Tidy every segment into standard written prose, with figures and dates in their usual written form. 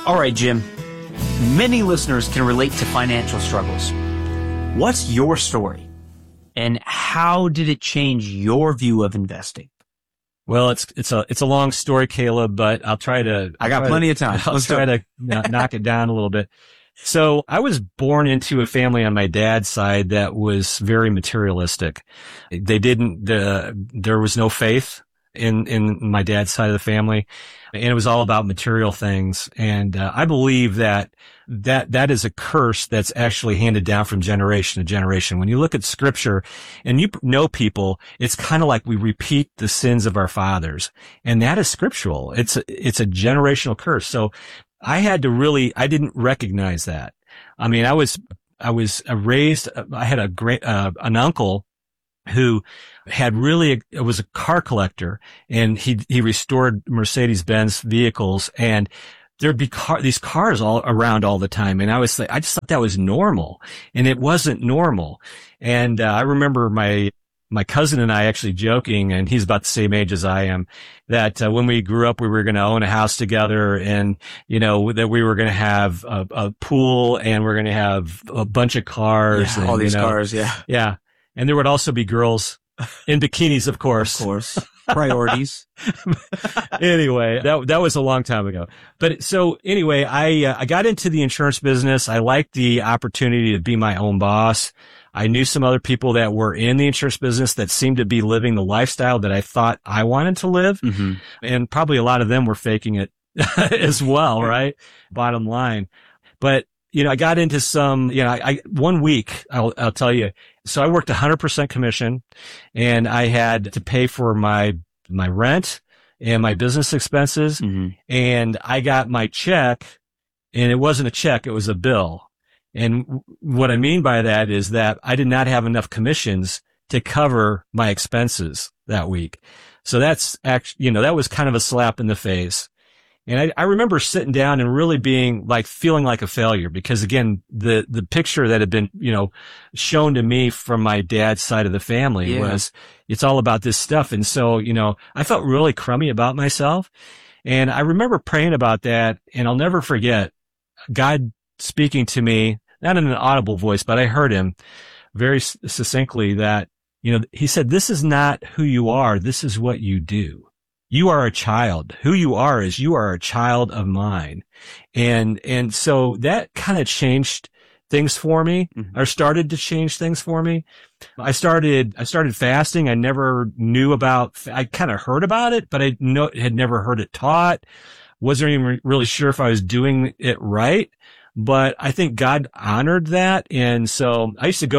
All right, Jim. Many listeners can relate to financial struggles. What's your story? And how did it change your view of investing? Well, it's a long story, Caleb, but I'll try to. I got plenty of time. I'll try to knock it down a little bit. So I was born into a family on my dad's side that was very materialistic. There was no faith in my dad's side of the family, and it was all about material things. And I believe that is a curse that's actually handed down from generation to generation. When you look at scripture and you know people, it's kind of like we repeat the sins of our fathers, and that is scriptural. It's a generational curse. So I didn't recognize that. I mean, I was raised, I had an uncle who was a car collector, and he restored Mercedes-Benz vehicles, and there'd be these cars all around all the time. And I just thought that was normal, and it wasn't normal. And I remember my cousin and I actually joking, and he's about the same age as I am, that when we grew up, we were going to own a house together, and, that we were going to have a pool, and we're going to have a bunch of cars. Yeah, and, all these cars, yeah. Yeah. And there would also be girls in bikinis, of course. Of course. Priorities. Anyway, that was a long time ago. But so anyway, I got into the insurance business. I liked the opportunity to be my own boss. I knew some other people that were in the insurance business that seemed to be living the lifestyle that I thought I wanted to live. Mm-hmm. And probably a lot of them were faking it as well, right? Bottom line. But, I got into some, one week, I'll tell you. So I worked 100% commission, and I had to pay for my rent and my business expenses. Mm-hmm. And I got my check, and it wasn't a check, it was a bill. And what I mean by that is that I did not have enough commissions to cover my expenses that week. So that's actually, that was kind of a slap in the face. And I remember sitting down and really feeling like a failure, because again, the picture that had been, shown to me from my dad's side of the family was it's all about this stuff. And so, I felt really crummy about myself. And I remember praying about that, and I'll never forget God speaking to me, not in an audible voice, but I heard him very succinctly that, he said, "This is not who you are. This is what you do. You are a child. Who you are is you are a child of mine." And so that kind of changed things for me, or started to change things for me. I started fasting. I never knew I kind of heard about it, but I had never heard it taught. Wasn't even really sure if I was doing it right, but I think God honored that. And so I used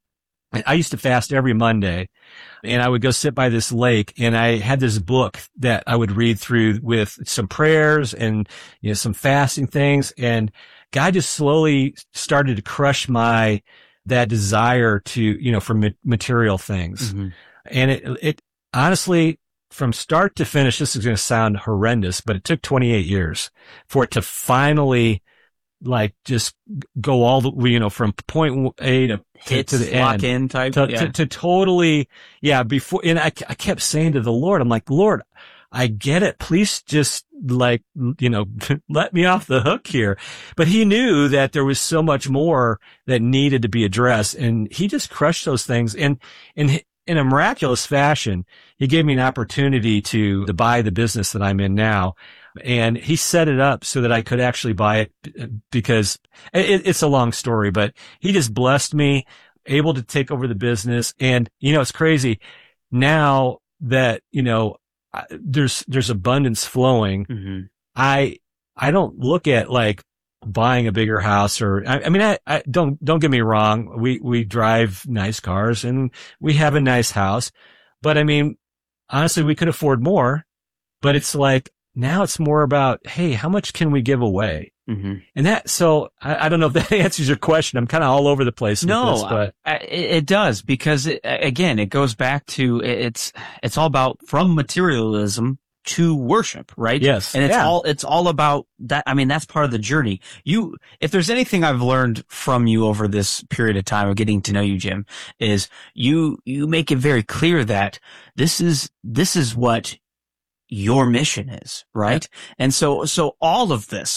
to fast every Monday, and I would go sit by this lake, and I had this book that I would read through with some prayers and, some fasting things. And God just slowly started to crush that desire to, for material things. Mm-hmm. And it honestly, from start to finish, this is going to sound horrendous, but it took 28 years for it to finally just go all the, from point A to the end. Lock in type. To totally, before, and I kept saying to the Lord, I'm like, Lord, I get it. Please just let me off the hook here. But he knew that there was so much more that needed to be addressed, and he just crushed those things. And in a miraculous fashion, he gave me an opportunity to buy the business that I'm in now. And he set it up so that I could actually buy it, because it's a long story, but he just blessed me, able to take over the business. And, it's crazy now that, there's abundance flowing. Mm-hmm. I don't look at buying a bigger house, or, I don't get me wrong. We drive nice cars and we have a nice house, but honestly, we could afford more, but it's now it's more about, hey, how much can we give away? Mm-hmm. And so I don't know if that answers your question. I'm kind of all over the place. No, with this, but it does, because again, it goes back to, it's all about from materialism to worship, right? Yes. And it's all about that. That's part of the journey. If there's anything I've learned from you over this period of time of getting to know you, Jim, is you make it very clear that this is what your mission is, right? And so all of this,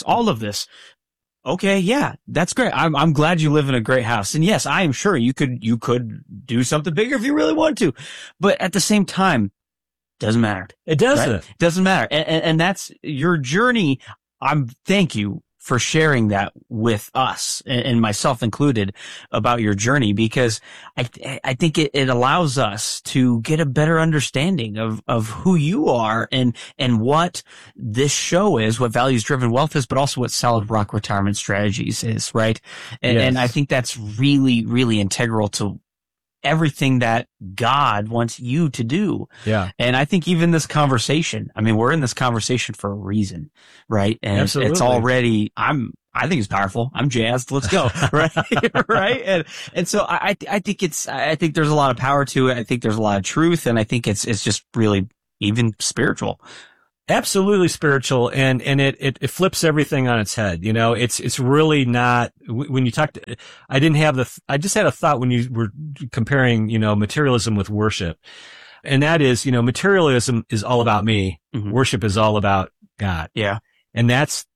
okay, yeah, that's great. I'm glad you live in a great house. And yes, I am sure you could do something bigger if you really want to. But at the same time, doesn't matter. It doesn't. Right? It doesn't matter. And that's your journey. Thank you for sharing that with us and myself included about your journey, because I think it allows us to get a better understanding of who you are and what this show is, what Values Driven Wealth is, but also what Solid Rock Retirement Strategies is, right? And I think that's really, really integral to everything that God wants you to do. Yeah. And I think even this conversation, I mean, we're in this conversation for a reason, right? And Absolutely. it's already, I think it's powerful. I'm jazzed. Let's go. Right. Right. And so I think there's a lot of power to it. I think there's a lot of truth. And I think it's just really even spiritual. Absolutely spiritual, and it flips everything on its head. You know, it's really not, when you talk I just had a thought when you were comparing, you know, materialism with worship. And that is, you know, materialism is all about me. Mm-hmm. Worship is all about God. Yeah. And that's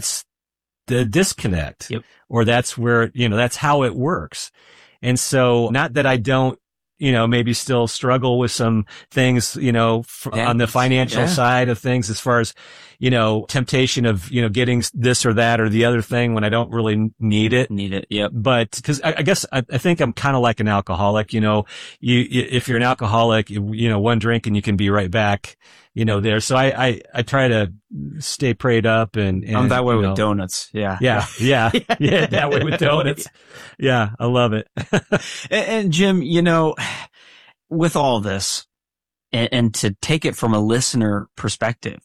the disconnect. Yep. Or that's where, you know, that's how it works. And so, not that I don't, you know, maybe still struggle with some things, you know, on the financial side of things, as far as, you know, temptation of, you know, getting this or that or the other thing when I don't really need it. Yep. But, cause I guess I think I'm kind of like an alcoholic, you know, if you're an alcoholic, you know, one drink and you can be right back, you know, there. So I try to stay prayed up and I'm that way with donuts. Yeah. Yeah. That way with donuts. Yeah. I love it. And Jim, you know, with all this and to take it from a listener perspective,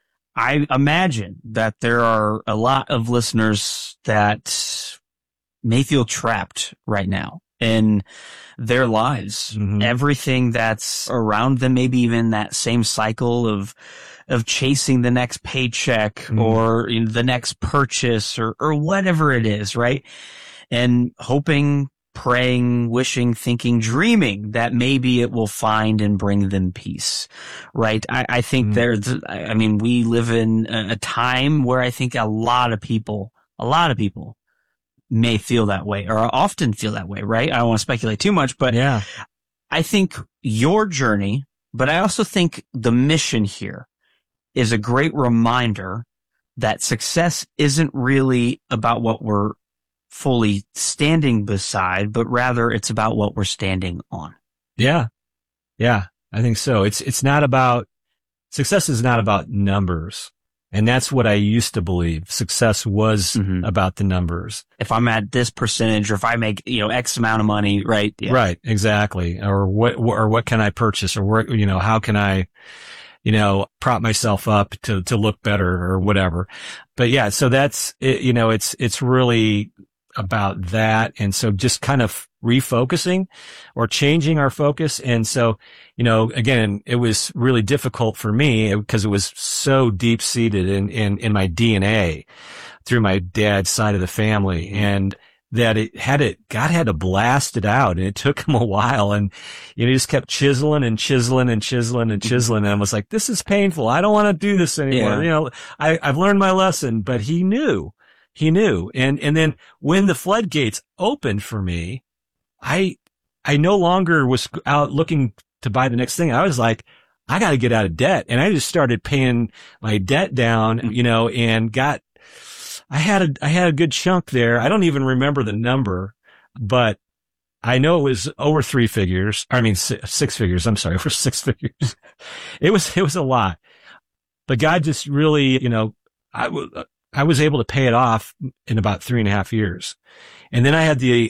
I imagine that there are a lot of listeners that may feel trapped right now in their lives. Mm-hmm. Everything that's around them, maybe even that same cycle of chasing the next paycheck mm-hmm. or you know, the next purchase or whatever it is, right? And hoping, praying, wishing, thinking, dreaming that maybe it will find and bring them peace, right? I think mm-hmm. We live in a time where I think a lot of people may feel that way or often feel that way, right? I don't want to speculate too much, but yeah, I think your journey, but I also think the mission here is a great reminder that success isn't really about what we're fully standing beside, but rather it's about what we're standing on. Yeah. Yeah. I think so. It's not about, success is not about numbers. And that's what I used to believe. Success was mm-hmm. about the numbers. If I'm at this percentage or if I make, you know, X amount of money, right? Yeah. Right. Exactly. Or what can I purchase or where, you know, how can I, you know, prop myself up to look better or whatever. But yeah, so that's it, you know, it's really about that. And so just kind of refocusing or changing our focus. And so, you know, again, it was really difficult for me because it was so deep seated in my DNA through my dad's side of the family, and that God had to blast it out, and it took him a while, and you know, he just kept chiseling and chiseling and chiseling and chiseling. And I was like, this is painful. I don't want to do this anymore. Yeah. You know, I've learned my lesson, but he knew. And then when the floodgates opened for me, I no longer was out looking to buy the next thing. I was like, I got to get out of debt. And I just started paying my debt down, you know, and I had a good chunk there. I don't even remember the number, but I know it was over 6 figures. I'm sorry, over 6 figures. It was a lot, but God just really, you know, I was able to pay it off in about 3.5 years. And then I had the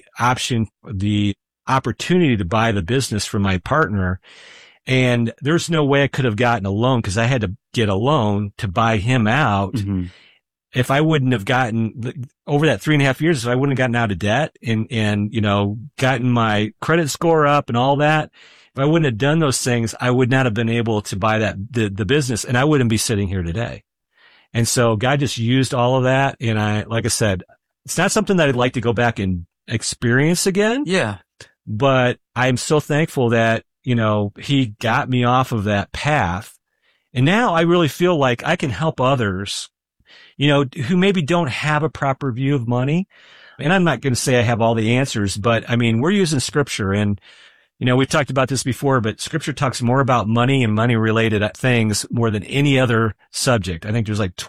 opportunity to buy the business from my partner. And there's no way I could have gotten a loan because I had to get a loan to buy him out. Mm-hmm. If I wouldn't have gotten over that 3.5 years, if I wouldn't have gotten out of debt and, you know, gotten my credit score up and all that, if I wouldn't have done those things, I would not have been able to buy the business, and I wouldn't be sitting here today. And so God just used all of that. And like I said, it's not something that I'd like to go back and experience again. Yeah. But I'm so thankful that, you know, he got me off of that path And now I really feel like I can help others, who maybe don't have a proper view of money. And I'm not going to say I have all the answers, but I mean, we're using scripture, and we've talked about this before, but scripture talks more about money and money related things more than any other subject. I think there's like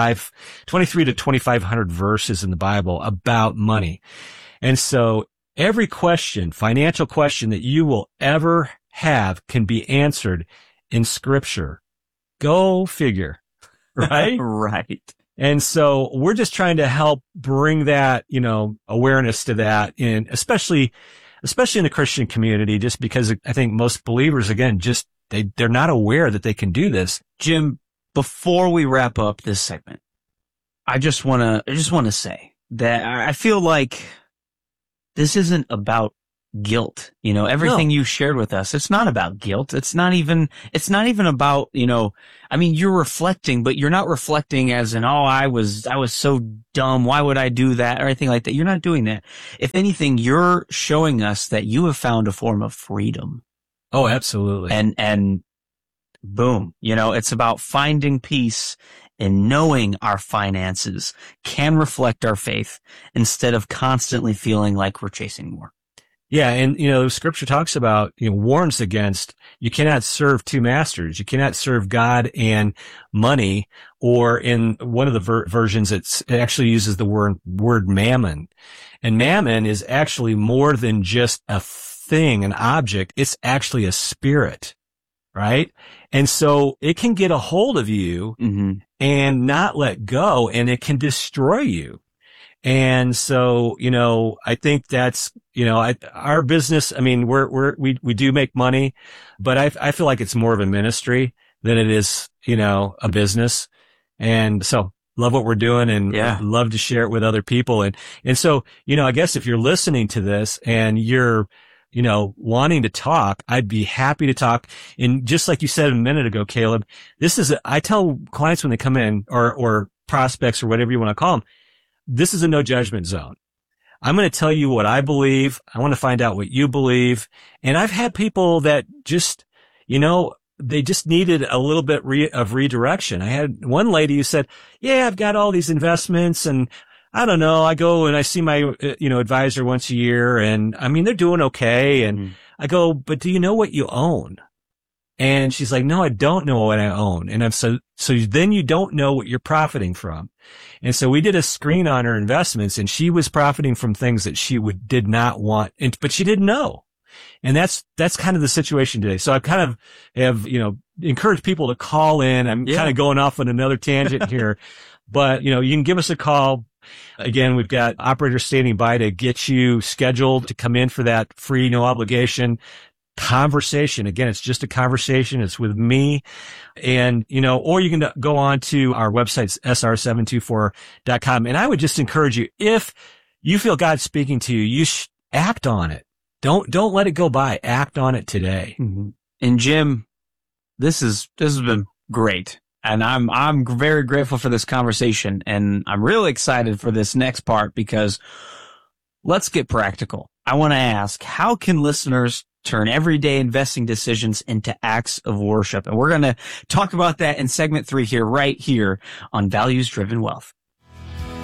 23 to 2,500 verses in the Bible about money. And so every financial question that you will ever have can be answered in scripture. Go figure, right? Right. And so we're just trying to help bring that, awareness to that, and especially in the Christian community, just because I think most believers, again, they're not aware that they can do this. Jim, before we wrap up this segment, I just want to say that I feel like this isn't about guilt. Everything you shared with us, it's not about guilt. It's not even about, you're reflecting, but you're not reflecting as in, oh, I was so dumb. Why would I do that? Or anything like that. You're not doing that. If anything, you're showing us that you have found a form of freedom. Oh, absolutely. And boom, it's about finding peace and knowing our finances can reflect our faith instead of constantly feeling like we're chasing more. Yeah. And, scripture talks about, warns against, you cannot serve two masters. You cannot serve God and money, or in one of the versions, it actually uses the word mammon. And mammon is actually more than just a thing, an object. It's actually a spirit, right? And so it can get a hold of you and not let go, and it can destroy you. And so, I think that's, our business, we do make money, but I feel like it's more of a ministry than it is, a business. And so love what we're doing, and love to share it with other people. And so, I guess if you're listening to this and you're, wanting to talk, I'd be happy to talk. And just like you said a minute ago, Caleb, I tell clients when they come in, or prospects, or whatever you want to call them, this is a no judgment zone. I'm going to tell you what I believe. I want to find out what you believe. And I've had people that just, they just needed a little bit of redirection. I had one lady who said, yeah, I've got all these investments, and I don't know. I go and I see my, advisor once a year, and they're doing okay. And I go, but do you know what you own? And she's like, no, I don't know what I own. And so then you don't know what you're profiting from. And so we did a screen on her investments, and she was profiting from things that she did not want, but she didn't know. And that's kind of the situation today. So I kind of have, encouraged people to call in. I'm kind of going off on another tangent here, but you can give us a call. Again, we've got operators standing by to get you scheduled to come in for that free, no obligation conversation. Again, it's just a conversation. It's with me. And, or you can go on to our website, sr724.com. And I would just encourage you, if you feel God's speaking to you, you act on it. Don't let it go by. Act on it today. Mm-hmm. And Jim, this has been great. And I'm very grateful for this conversation. And I'm really excited for this next part, because let's get practical. I want to ask, how can listeners turn everyday investing decisions into acts of worship? And we're going to talk about that in segment 3 right here on Values Driven Wealth.